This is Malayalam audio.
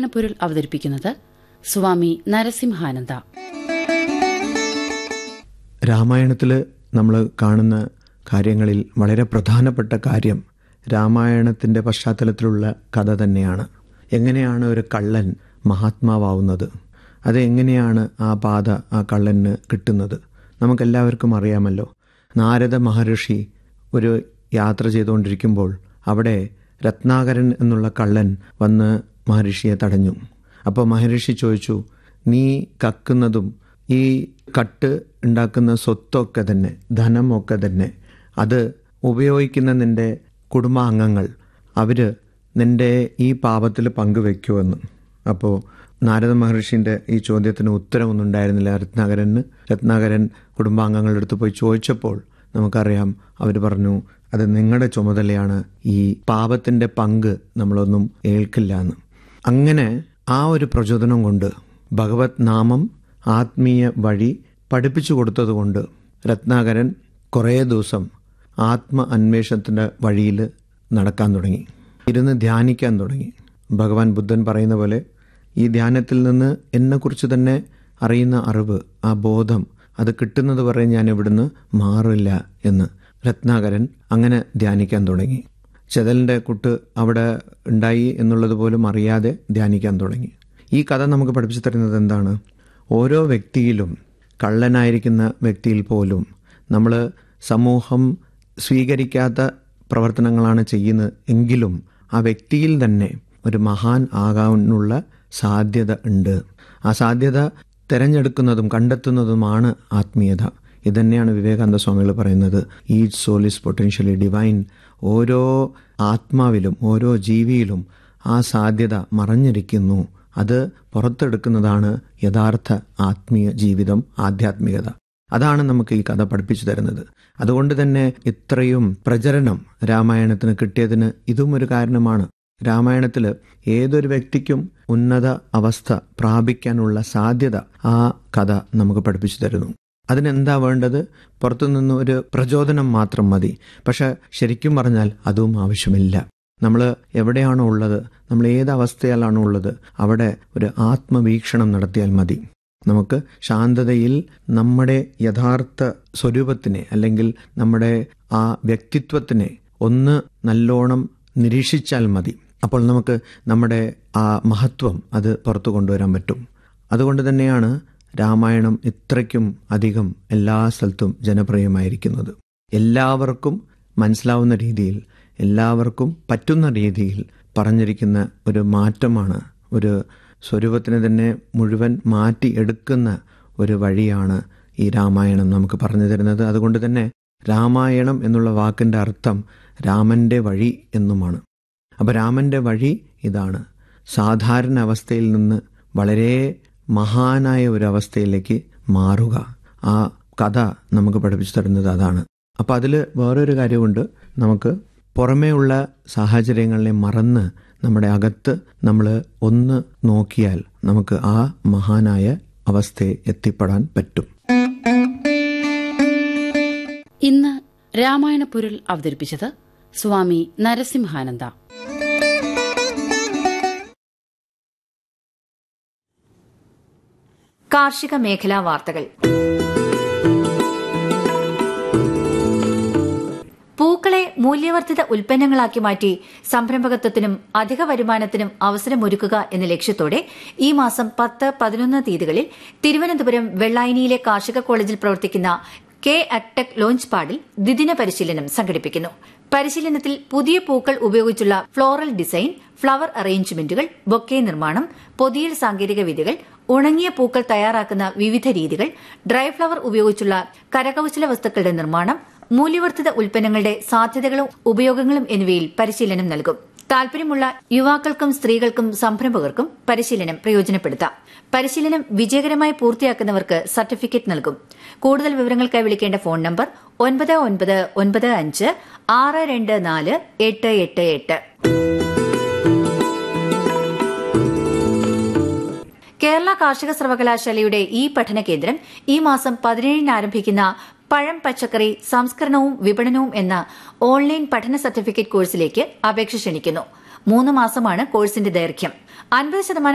രാമായണപ്പൊരുൾ അവതരിപ്പിക്കുന്നത് സ്വാമി നരസിംഹാനന്ദ. രാമായണത്തിൽ നമ്മൾ കാണുന്ന കാര്യങ്ങളിൽ വളരെ പ്രധാനപ്പെട്ട കാര്യം രാമായണത്തിൻ്റെ പശ്ചാത്തലത്തിലുള്ള കഥ തന്നെയാണ്. എങ്ങനെയാണ് ഒരു കള്ളൻ മഹാത്മാവാവുന്നത്, അത് എങ്ങനെയാണ് ആ പാത ആ കള്ളന് കിട്ടുന്നത്, നമുക്കെല്ലാവർക്കും അറിയാമല്ലോ. നാരദ മഹർഷി ഒരു യാത്ര ചെയ്തുകൊണ്ടിരിക്കുമ്പോൾ അവിടെ രത്നാകരൻ എന്നുള്ള കള്ളൻ വന്ന് മഹർഷിയെ തടഞ്ഞു. അപ്പോൾ മഹർഷി ചോദിച്ചു, നീ കക്കുന്നതും ഈ കട്ട് ഉണ്ടാക്കുന്ന സ്വത്തൊക്കെ തന്നെ, ധനമൊക്കെ തന്നെ, അത് ഉപയോഗിക്കുന്ന നിൻ്റെ കുടുംബാംഗങ്ങൾ, അവർ നിൻ്റെ ഈ പാപത്തിൽ പങ്കുവെക്കുമെന്ന്. അപ്പോൾ നാരദ മഹർഷിൻ്റെ ഈ ചോദ്യത്തിന് ഉത്തരവൊന്നും ഉണ്ടായിരുന്നില്ല രത്നാകരൻ കുടുംബാംഗങ്ങളുടെ അടുത്ത് പോയി ചോദിച്ചപ്പോൾ നമുക്കറിയാം, അവർ പറഞ്ഞു, അത് നിങ്ങളുടെ ചുമതലയാണ്, ഈ പാപത്തിൻ്റെ പങ്ക് നമ്മളൊന്നും ഏൽക്കില്ല എന്ന്. അങ്ങനെ ആ ഒരു പ്രചോദനം കൊണ്ട് ഭഗവത് നാമം ആത്മീയ വഴി പഠിപ്പിച്ചു കൊടുത്തതുകൊണ്ട് രത്നാകരൻ കുറേ ദിവസം ആത്മ അന്വേഷണത്തിൻ്റെ വഴിയിൽ നടക്കാൻ തുടങ്ങി, ഇരുന്ന് ധ്യാനിക്കാൻ തുടങ്ങി. ഭഗവാൻ ബുദ്ധൻ പറയുന്ന പോലെ ഈ ധ്യാനത്തിൽ നിന്ന് എന്നെക്കുറിച്ച് തന്നെ അറിയുന്ന അറിവ്, ആ ബോധം, അത് കിട്ടുന്നത് വരെ ഞാൻ ഇവിടുന്ന് മാറില്ല എന്ന് രത്നാകരൻ അങ്ങനെ ധ്യാനിക്കാൻ തുടങ്ങി. ചെതലിൻ്റെ കുട്ട് അവിടെ ഉണ്ടായി എന്നുള്ളത് പോലും അറിയാതെ ധ്യാനിക്കാൻ തുടങ്ങി. ഈ കഥ നമുക്ക് പഠിപ്പിച്ചു തരുന്നത് എന്താണ്? ഓരോ വ്യക്തിയിലും, കള്ളനായിരിക്കുന്ന വ്യക്തിയിൽ പോലും നമ്മൾ സമൂഹം സ്വീകരിക്കാത്ത പ്രവർത്തനങ്ങളാണ് ചെയ്യുന്നത് എങ്കിലും ആ വ്യക്തിയിൽ തന്നെ ഒരു മഹാൻ ആകാനുള്ള സാധ്യത ഉണ്ട്. ആ സാധ്യത തിരഞ്ഞെടുക്കുന്നതും കണ്ടെത്തുന്നതുമാണ് ആത്മീയത. ഇതന്നെയാണ് വിവേകാനന്ദ സ്വാമികൾ പറയുന്നത്, each soul is potentially divine. ഓരോ ആത്മാവിലും ഓരോ ജീവിയിലും ആ സാധ്യത മറഞ്ഞിരിക്കുന്നു. അത് പുറത്തെടുക്കുന്നതാണ് യഥാർത്ഥ ആത്മീയ ജീവിതം, ആധ്യാത്മികത. അതാണ് നമുക്ക് ഈ കഥ പഠിപ്പിച്ചു തരുന്നത്. അതുകൊണ്ട് തന്നെ ഇത്രയും പ്രചരണം രാമായണത്തിന് കിട്ടിയതിന് ഇതും ഒരു കാരണമാണ്. രാമായണത്തിൽ ഏതൊരു വ്യക്തിക്കും ഉന്നത അവസ്ഥ പ്രാപിക്കാനുള്ള സാധ്യത ആ കഥ നമുക്ക് പഠിപ്പിച്ചു തരുന്നു. അതിനെന്താ വേണ്ടത്? പുറത്തുനിന്ന് ഒരു പ്രചോദനം മാത്രം മതി. പക്ഷെ ശരിക്കും പറഞ്ഞാൽ അതും ആവശ്യമില്ല. നമ്മൾ എവിടെയാണോ ഉള്ളത്, നമ്മൾ ഏത് അവസ്ഥയിലാണോ ഉള്ളത്, അവിടെ ഒരു ആത്മവീക്ഷണം നടത്തിയാൽ മതി. നമുക്ക് ശാന്തതയിൽ നമ്മുടെ യഥാർത്ഥ സ്വരൂപത്തിനെ അല്ലെങ്കിൽ നമ്മുടെ ആ വ്യക്തിത്വത്തിനെ ഒന്ന് നല്ലോണം നിരീക്ഷിച്ചാൽ മതി. അപ്പോൾ നമുക്ക് നമ്മുടെ ആ മഹത്വം അത് പുറത്തു കൊണ്ടുവരാൻ പറ്റും. അതുകൊണ്ട് തന്നെയാണ് രാമായണം ഇത്രയ്ക്കും അധികം എല്ലാ സ്ഥലത്തും ജനപ്രിയമായിരിക്കുന്നത്. എല്ലാവർക്കും മനസ്സിലാവുന്ന രീതിയിൽ, എല്ലാവർക്കും പറ്റുന്ന രീതിയിൽ പറഞ്ഞിരിക്കുന്ന ഒരു മാറ്റമാണ്, ഒരു സ്വരൂപത്തിനെ തന്നെ മുഴുവൻ മാറ്റി എടുക്കുന്ന ഒരു വഴിയാണ് ഈ രാമായണം നമുക്ക് പറഞ്ഞു തരുന്നത്. അതുകൊണ്ട് തന്നെ രാമായണം എന്നുള്ള വാക്കിൻ്റെ അർത്ഥം രാമൻ്റെ വഴി എന്നുമാണ്. അപ്പോൾ രാമൻ്റെ വഴി ഇതാണ്, സാധാരണ അവസ്ഥയിൽ നിന്ന് വളരെ മഹാനായ ഒരു അവസ്ഥയിലേക്ക് മാറുക. ആ കഥ നമുക്ക് പഠിപ്പിച്ചു തരുന്നത് അതാണ്. അപ്പം അതിൽ വേറൊരു കാര്യമുണ്ട്, നമുക്ക് പുറമേയുള്ള സാഹചര്യങ്ങളെ മറന്ന് നമ്മുടെ അകത്ത് നമ്മൾ ഒന്ന് നോക്കിയാൽ നമുക്ക് ആ മഹാനായ അവസ്ഥയെ എത്തിപ്പെടാൻ പറ്റും. ഇന്ന് രാമായണപ്പൊരുൾ അവതരിപ്പിച്ചത് സ്വാമി നരസിംഹാനന്ദ. കാർഷിക മേഖലാ വാർത്തകൾ. പൂക്കളെ മൂല്യവർദ്ധിത ഉൽപ്പന്നങ്ങളാക്കി മാറ്റി സംരംഭകത്വത്തിനും അധിക വരുമാനത്തിനും അവസരമൊരുക്കുക എന്ന ലക്ഷ്യത്തോടെ ഈ മാസം 10, 11 തീയതികളിൽ തിരുവനന്തപുരം വെള്ളായണിയിലെ കാർഷിക കോളേജിൽ പ്രവർത്തിക്കുന്ന കെ-അഗ്ടെക് ലോഞ്ച് പാഡിൽ ദ്വിദിന പരിശീലനം സംഘടിപ്പിക്കുന്നു. പരിശീലനത്തിൽ പുതിയ പൂക്കൾ ഉപയോഗിച്ചുള്ള ഫ്ലോറൽ ഡിസൈൻ, ഫ്ലവർ അറേഞ്ച്മെന്റുകൾ, ബൊക്കെ നിർമ്മാണം, പൊതിയൽ സാങ്കേതിക വിദ്യകൾ, ഉണങ്ങിയ പൂക്കൾ തയ്യാറാക്കുന്ന വിവിധ രീതികൾ, ഡ്രൈ ഫ്ലവർ ഉപയോഗിച്ചുള്ള കരകൌശല വസ്തുക്കളുടെ നിർമ്മാണം, മൂല്യവർദ്ധിത ഉൽപ്പന്നങ്ങളുടെ സാധ്യതകളും ഉപയോഗങ്ങളും എന്നിവയിൽ പരിശീലനം നൽകും. താൽപര്യമുള്ള യുവാക്കൾക്കും സ്ത്രീകൾക്കും സംരംഭകർക്കും പരിശീലനം പ്രയോജനപ്പെടുത്താം. പരിശീലനം വിജയകരമായി പൂർത്തിയാക്കുന്നവർക്ക് സർട്ടിഫിക്കറ്റ് നൽകും. കൂടുതൽ വിവരങ്ങൾക്കായി വിളിക്കേണ്ട ഫോൺ നമ്പർ 9995624888. കേരള കാർഷിക സർവകലാശാലയുടെ ഈ പഠന കേന്ദ്രം ഈ മാസം 17 ആരംഭിക്കുന്ന പഴം പച്ചക്കറി സംസ്കരണവും വിപണനവും എന്ന ഓൺലൈൻ പഠന സർട്ടിഫിക്കറ്റ് കോഴ്സിലേക്ക് അപേക്ഷ ക്ഷണിക്കുന്നു. 3 മാസമാണ് കോഴ്സിന്റെ ദൈർഘ്യം. 50%